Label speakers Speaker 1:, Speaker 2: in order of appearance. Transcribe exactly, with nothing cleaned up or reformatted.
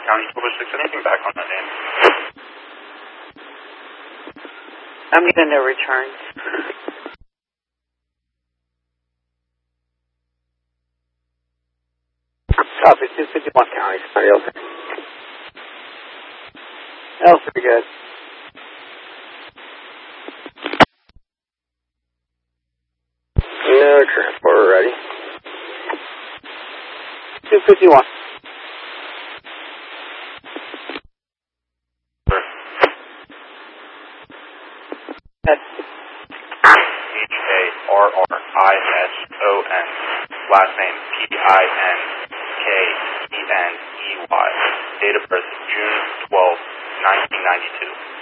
Speaker 1: County Silver Six. Anything back on that name?
Speaker 2: I'm getting no returns.
Speaker 3: Copy, two fifty-one County, somebody else. Else, pretty good. No transporter ready. two fifty-one.
Speaker 1: H A R R I S O N. Last name P I N K E N E Y. Date of birth June twelfth, nineteen ninety-two.